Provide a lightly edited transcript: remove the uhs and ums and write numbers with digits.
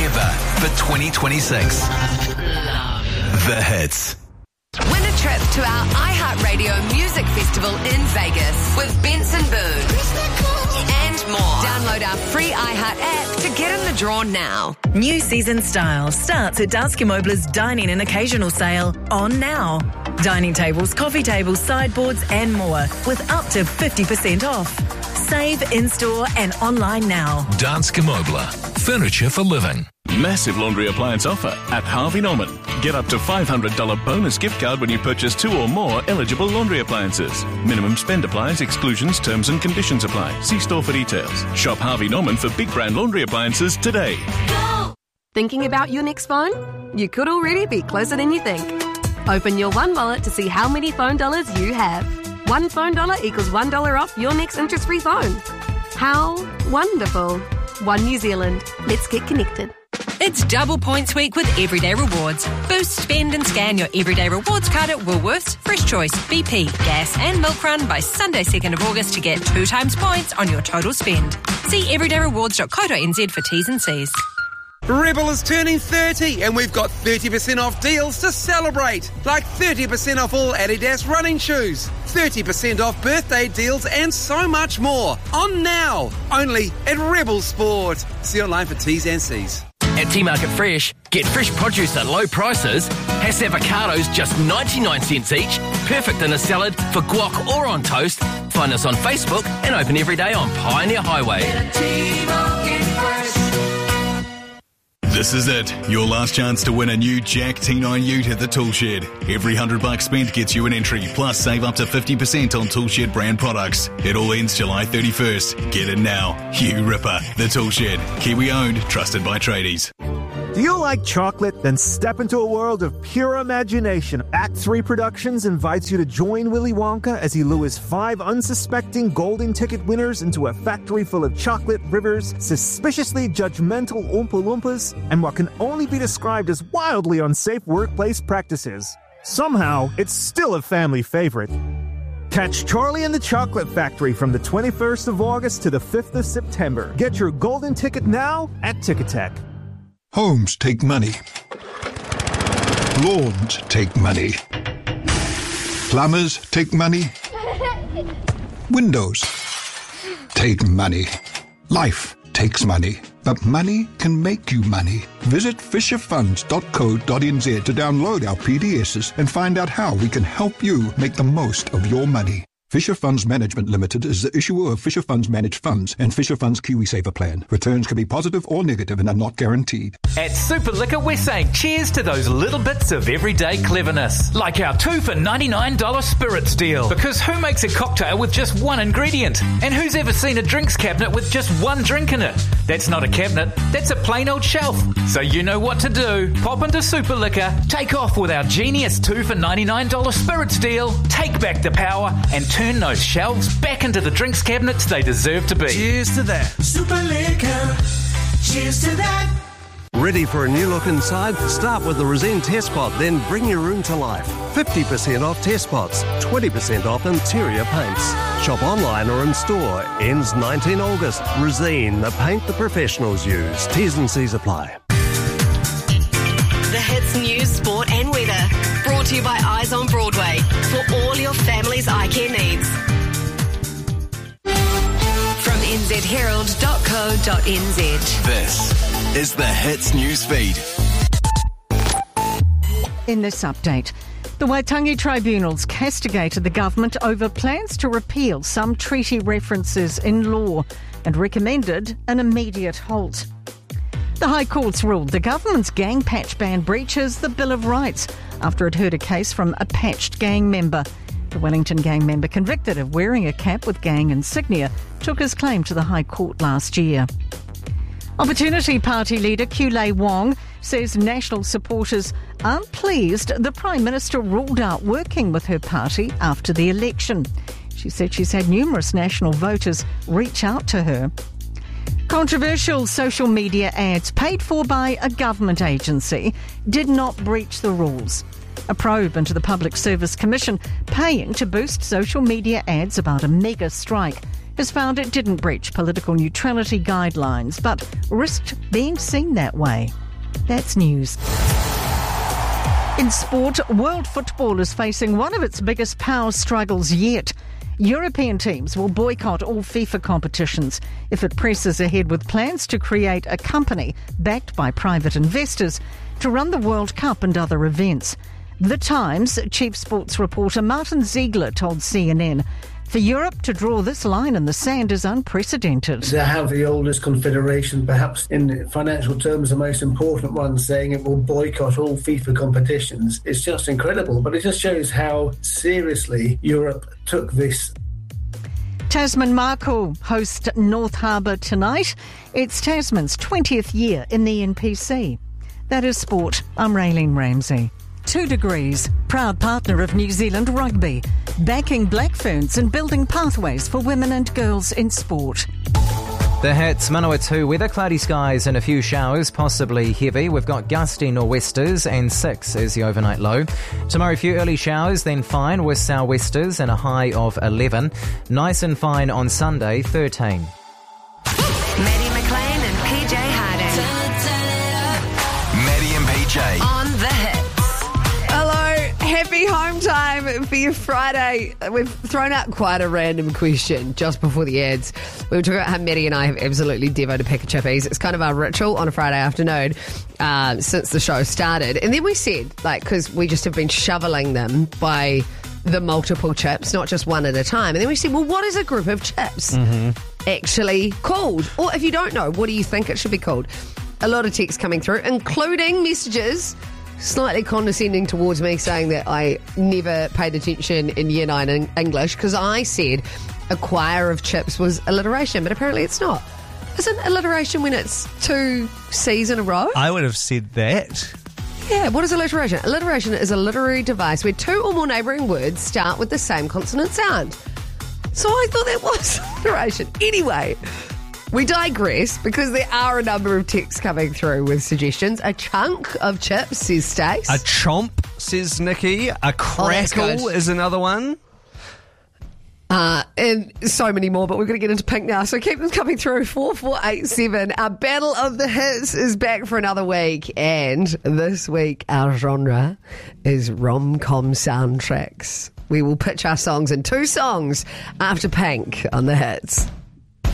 ever for 2026. The Hits. Win a trip to our iHeartRadio Music Festival in Vegas with Benson Boone and more. Download our free iHeart app to get in the draw now. New season style starts at Danske Møbler's Dining and Occasional Sale on now. Dining tables, coffee tables, sideboards and more with up to 50% off. Save in-store and online now. Danske Møbler. Furniture for living. Massive laundry appliance offer at Harvey Norman. Get up to $500 bonus gift card when you purchase 2 or more eligible laundry appliances. Minimum spend applies, exclusions, terms and conditions apply. See store for details. Shop Harvey Norman for big brand laundry appliances today. Go! Thinking about your next phone? You could already be closer than you think. Open your One Wallet to see how many phone dollars you have. One phone dollar equals $1 off your next interest-free phone. How wonderful. One New Zealand. Let's get connected. It's double points week with Everyday Rewards. Boost, spend and scan your Everyday Rewards card at Woolworths, Fresh Choice, BP, Gas and Milk Run by Sunday 2nd of August to get 2 times points on your total spend. See everydayrewards.co.nz for T's and C's. Rebel is turning 30 and we've got 30% off deals to celebrate. Like 30% off all Adidas running shoes, 30% off birthday deals and so much more. On now, only at Rebel Sport. See online for T's and C's. At T-Market Fresh, get fresh produce at low prices. Hass avocados just 99 cents each. Perfect in a salad, for guac or on toast. Find us on Facebook and open every day on Pioneer Highway. This is it. Your last chance to win a new Jack T9 Ute at the Toolshed. Every $100 spent gets you an entry, plus save up to 50% on Toolshed brand products. It all ends July 31st. Get it now. You Ripper. The Toolshed. Kiwi owned, trusted by tradies. Do you like chocolate? Then step into a world of pure imagination. Act 3 Productions invites you to join Willy Wonka as he lures 5 unsuspecting golden ticket winners into a factory full of chocolate rivers, suspiciously judgmental Oompa Loompas, and what can only be described as wildly unsafe workplace practices. Somehow, it's still a family favorite. Catch Charlie and the Chocolate Factory from the 21st of August to the 5th of September. Get your golden ticket now at Ticketek. Homes take money. Lawns take money. Plumbers take money. Windows take money. Life takes money. But money can make you money. Visit fisherfunds.co.nz to download our PDSs and find out how we can help you make the most of your money. Fisher Funds Management Limited is the issuer of Fisher Funds Managed Funds and Fisher Funds KiwiSaver Plan. Returns can be positive or negative and are not guaranteed. At Super Liquor, we're saying cheers to those little bits of everyday cleverness. Like our 2 for $99 spirits deal. Because who makes a cocktail with just one ingredient? And who's ever seen a drinks cabinet with just one drink in it? That's not a cabinet, that's a plain old shelf. So you know what to do. Pop into Super Liquor, take off with our genius 2 for $99 spirits deal, take back the power, and turn those shelves back into the drinks cabinets they deserve to be. Cheers to that. Super Liquor. Cheers to that. Ready for a new look inside? Start with the Resene Test Pot, then bring your room to life. 50% off test pots, 20% off interior paints. Shop online or in store. Ends 19 August. Resene, the paint the professionals use. T's and C's apply. The Hits News, Sport and Weather. Brought to you by Eyes on Broadway. For all your family's eye care needs. From nzherald.co.nz. This is the Hits News Feed. In this update, the Waitangi Tribunals castigated the government over plans to repeal some treaty references in law and recommended an immediate halt. The High Court's ruled the government's gang patch ban breaches the Bill of Rights after it heard a case from a patched gang member. The Wellington gang member convicted of wearing a cap with gang insignia took his claim to the High Court last year. Opportunity Party leader Kulei Wong says national supporters aren't pleased the Prime Minister ruled out working with her party after the election. She said she's had numerous national voters reach out to her. Controversial social media ads paid for by a government agency did not breach the rules. A probe into the Public Service Commission paying to boost social media ads about a mega strike has found it didn't breach political neutrality guidelines, but risked being seen that way. That's news. In sport, world football is facing one of its biggest power struggles yet. European teams will boycott all FIFA competitions if it presses ahead with plans to create a company backed by private investors to run the World Cup and other events. The Times chief sports reporter Martin Ziegler told CNN, for Europe to draw this line in the sand is unprecedented. To have the oldest confederation, perhaps in financial terms the most important one, saying it will boycott all FIFA competitions, it's just incredible. But it just shows how seriously Europe took this. Tasman Mako host North Harbour tonight. It's Tasman's 20th year in the NPC. That is sport. I'm Raylene Ramsey. 2 Degrees, proud partner of New Zealand Rugby, backing Black Ferns and building pathways for women and girls in sport. The Hits, Manawatu weather, cloudy skies and a few showers, possibly heavy. We've got gusty nor'westers and 6 is the overnight low. Tomorrow, a few early showers, then fine with sou'westers and a high of 11. Nice and fine on Sunday, 13. Maddie McLean and PJ Harding. Maddie and PJ. On The Hits. Happy home time for your Friday. We've thrown out quite a random question just before the ads. We were talking about how Maddie and I have absolutely devoted a pack of chippies. It's kind of our ritual on a Friday afternoon since the show started. And then we said, because we just have been shoveling them by the multiple chips, not just one at a time. And then we said, well, what is a group of chips actually called? Or if you don't know, what do you think it should be called? A lot of texts coming through, including messages slightly condescending towards me, saying that I never paid attention in Year 9 in English because I said a choir of chips was alliteration, but apparently it's not. Isn't alliteration when it's 2 C's in a row? I would have said that. Yeah, what is alliteration? Alliteration is a literary device where 2 or more neighbouring words start with the same consonant sound. So I thought that was alliteration. Anyway, we digress because there are a number of texts coming through with suggestions. A chunk of chips, says Stace. A chomp, says Nikki. A crackle is another one. And so many more, but we're going to get into pink now. So keep them coming through. 4487. Our Battle of the Hits is back for another week. And this week, our genre is rom-com soundtracks. We will pitch our songs in 2 songs after Pink on The Hits.